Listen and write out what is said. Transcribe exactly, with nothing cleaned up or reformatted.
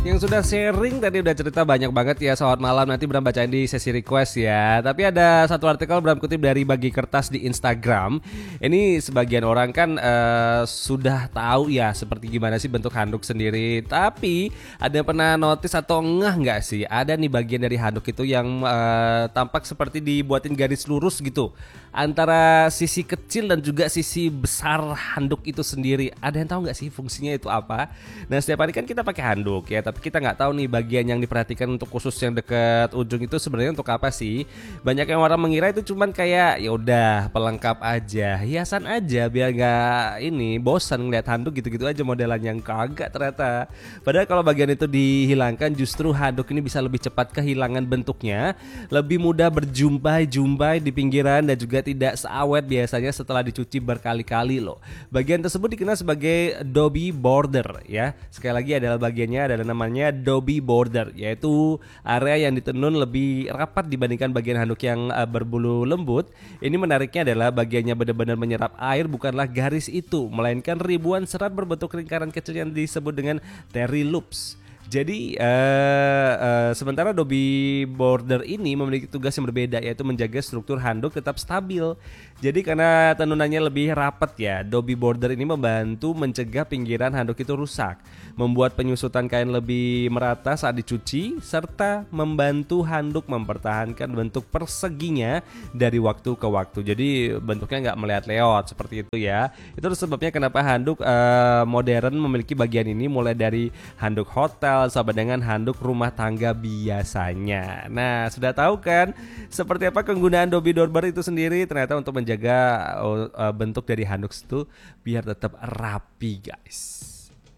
Yang sudah sharing tadi udah cerita banyak banget ya. Selamat malam, nanti Bram bacain di sesi request ya. Tapi ada satu artikel Bram kutip dari Bagi Kertas di Instagram. Ini sebagian orang kan uh, sudah tahu ya seperti gimana sih bentuk handuk sendiri. Tapi ada yang pernah notice atau ngeh nggak sih? Ada nih bagian dari handuk itu yang uh, tampak seperti dibuatin garis lurus gitu antara sisi kecil dan juga sisi besar handuk itu sendiri. Ada yang tahu nggak sih fungsinya itu apa? Nah, setiap hari kan kita pakai handuk ya, tapi kita nggak tahu nih bagian yang diperhatikan untuk khusus yang dekat ujung itu sebenarnya untuk apa sih? Banyak yang orang mengira itu cuman kayak ya udah pelengkap aja, hiasan aja biar nggak ini bosan ngeliat handuk gitu-gitu aja modelannya. Yang kagak ternyata. Padahal kalau bagian itu dihilangkan justru handuk ini bisa lebih cepat kehilangan bentuknya, lebih mudah berjumpai-jumpai di pinggiran dan juga tidak seawet biasanya setelah dicuci berkali-kali loh. Bagian tersebut dikenal sebagai Dobby border ya. Sekali lagi adalah bagiannya adalah namanya Dobby border, yaitu area yang ditenun lebih rapat dibandingkan bagian handuk yang uh, berbulu lembut. Ini menariknya adalah bagiannya benar-benar menyerap air, bukanlah garis itu, melainkan ribuan serat berbentuk lingkaran kecil yang disebut dengan terry loops. Jadi uh, uh, sementara Dobby border ini memiliki tugas yang berbeda, yaitu menjaga struktur handuk tetap stabil. Jadi karena tenunannya lebih rapat ya, Dobby border ini membantu mencegah pinggiran handuk itu rusak, membuat penyusutan kain lebih merata saat dicuci, serta membantu handuk mempertahankan bentuk perseginya dari waktu ke waktu. Jadi bentuknya nggak meleot-leot seperti itu ya. Itu sebabnya kenapa handuk uh, modern memiliki bagian ini, mulai dari handuk hotel sampai dengan handuk rumah tangga biasanya. Nah, sudah tahu kan seperti apa kegunaan Dobby border itu sendiri? Ternyata untuk menjaga uh, bentuk dari handuk itu biar tetap rapi, guys.